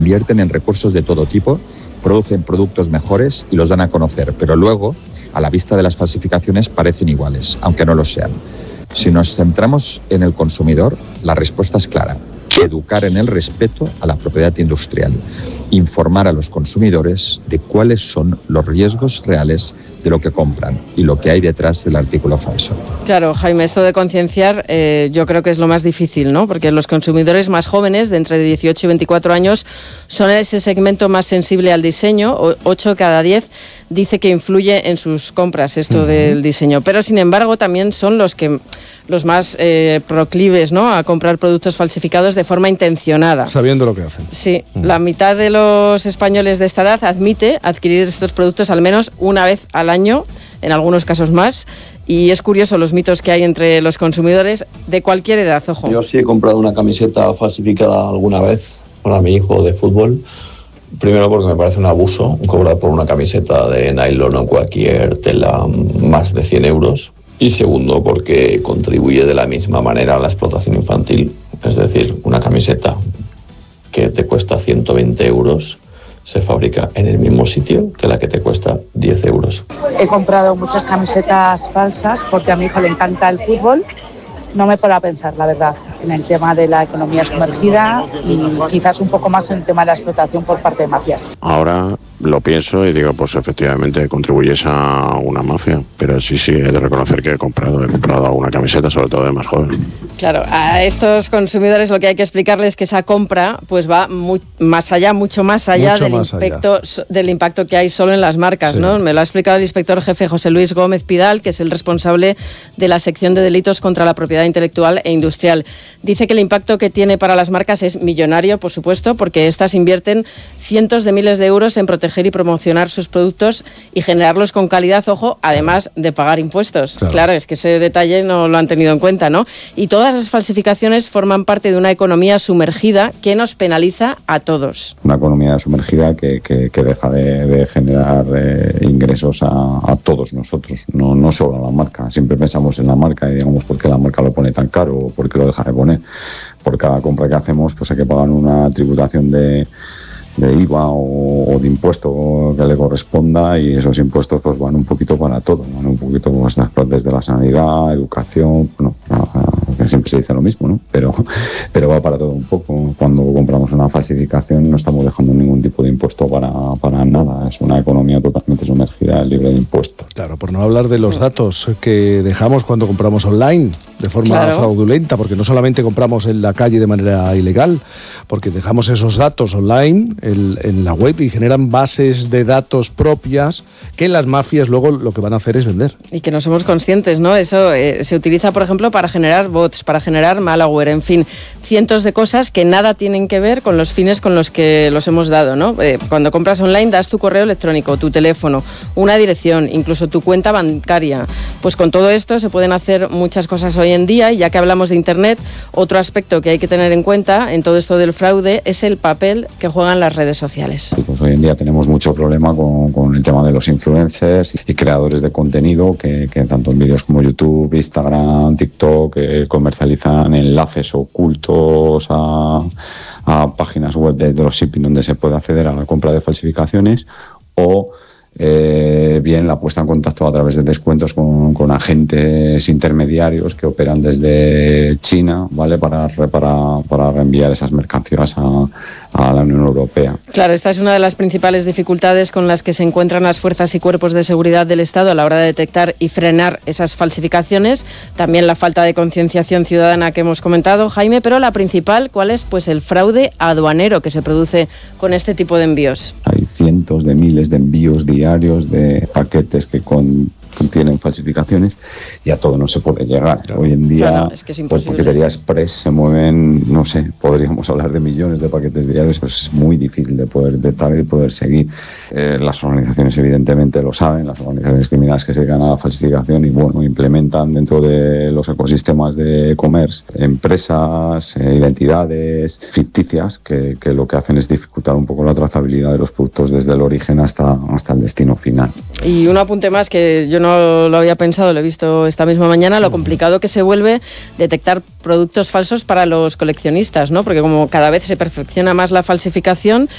Invierten en recursos de todo tipo, producen productos mejores y los dan a conocer, pero luego, a la vista de las falsificaciones, parecen iguales, aunque no lo sean. Si nos centramos en el consumidor, la respuesta es clara: educar en el respeto a la propiedad industrial, informar a los consumidores de cuáles son los riesgos reales de lo que compran y lo que hay detrás del artículo falso. Claro, Jaime, esto de concienciar yo creo que es lo más difícil, ¿no? Porque los consumidores más jóvenes, de entre 18 y 24 años, son ese segmento más sensible al diseño. 8 cada 10 dice que influye en sus compras esto del diseño. Pero, sin embargo, también son los más proclives, ¿no?, a comprar productos falsificados de forma intencionada. Sabiendo lo que hacen. Sí, la mitad de los españoles de esta edad admite adquirir estos productos al menos una vez al año, en algunos casos más. Y es curioso los mitos que hay entre los consumidores de cualquier edad, ojo. Yo sí he comprado una camiseta falsificada alguna vez para mi hijo de fútbol. Primero porque me parece un abuso cobrar por una camiseta de nylon o cualquier tela más de 100 euros. Y segundo, porque contribuye de la misma manera a la explotación infantil. Es decir, una camiseta que te cuesta 120 euros se fabrica en el mismo sitio que la que te cuesta 10 euros. He comprado muchas camisetas falsas porque a mi hijo le encanta el fútbol. No me paro a pensar, la verdad, en el tema de la economía sumergida y quizás un poco más en el tema de la explotación por parte de mafias. Ahora lo pienso y digo, pues efectivamente contribuyes a una mafia, pero sí, he de reconocer que he comprado alguna camiseta, sobre todo de más joven. Claro, a estos consumidores lo que hay que explicarles es que esa compra pues va mucho más allá del impacto que hay solo en las marcas, sí, ¿no? Me lo ha explicado el inspector jefe José Luis Gómez Pidal, que es el responsable de la sección de delitos contra la propiedad intelectual e industrial. Dice que el impacto que tiene para las marcas es millonario, por supuesto, porque estas invierten cientos de miles de euros en proteger y promocionar sus productos y generarlos con calidad, ojo, además de pagar impuestos. Claro, es que ese detalle no lo han tenido en cuenta, ¿no? Y todas las falsificaciones forman parte de una economía sumergida que nos penaliza a todos. Una economía sumergida que deja de generar ingresos a todos nosotros, no solo a la marca. Siempre pensamos en la marca y digamos, ¿por qué la marca lo pone tan caro o por qué lo deja de poner? Por cada compra que hacemos pues hay que pagar una tributación de IVA o de impuesto que le corresponda, y esos impuestos pues van un poquito para todo, van un poquito pues, desde la sanidad, educación, que siempre se dice lo mismo, ¿no? Pero va para todo un poco. Cuando compramos una falsificación no estamos dejando ningún tipo de impuesto para nada, es una economía totalmente sumergida, libre de impuestos. Claro, por no hablar de los datos que dejamos cuando compramos online de forma fraudulenta, porque no solamente compramos en la calle de manera ilegal, porque dejamos esos datos online en la web y generan bases de datos propias que las mafias luego lo que van a hacer es vender. Y que no somos conscientes, ¿no? Eso se utiliza, por ejemplo, para generar bots, para generar malware, en fin, cientos de cosas que nada tienen que ver con los fines con los que los hemos dado, ¿no? Cuando compras online das tu correo electrónico, tu teléfono, una dirección, incluso tu cuenta bancaria. Pues con todo esto se pueden hacer muchas cosas hoy en día, y ya que hablamos de Internet, otro aspecto que hay que tener en cuenta en todo esto del fraude es el papel que juegan las redes sociales. Pues hoy en día tenemos mucho problema con el tema de los influencers y creadores de contenido que tanto en vídeos como YouTube, Instagram, TikTok comercializan enlaces ocultos a páginas web de dropshipping donde se puede acceder a la compra de falsificaciones, o bien la puesta en contacto a través de descuentos con agentes intermediarios que operan desde China, ¿vale? para reenviar esas mercancías a la Unión Europea. Claro, esta es una de las principales dificultades con las que se encuentran las fuerzas y cuerpos de seguridad del Estado a la hora de detectar y frenar esas falsificaciones. También la falta de concienciación ciudadana que hemos comentado, Jaime, pero la principal, ¿cuál es? Pues el fraude aduanero que se produce con este tipo de envíos. Hay cientos de miles de envíos diarios de paquetes que contienen falsificaciones, y a todo no se puede llegar. Hoy en día, es que es por paquetería express se mueven, no sé, podríamos hablar de millones de paquetes diarios, pues es muy difícil de poder detectar y poder seguir. Las organizaciones evidentemente lo saben, las organizaciones criminales que se dedican a la falsificación, y bueno, implementan dentro de los ecosistemas de e-commerce empresas, identidades ficticias que lo que hacen es dificultar un poco la trazabilidad de los productos desde el origen hasta el destino final. Y un apunte más que yo no lo había pensado, lo he visto esta misma mañana, lo complicado que se vuelve detectar productos falsos para los coleccionistas, ¿no? Porque como cada vez se perfecciona más la falsificación,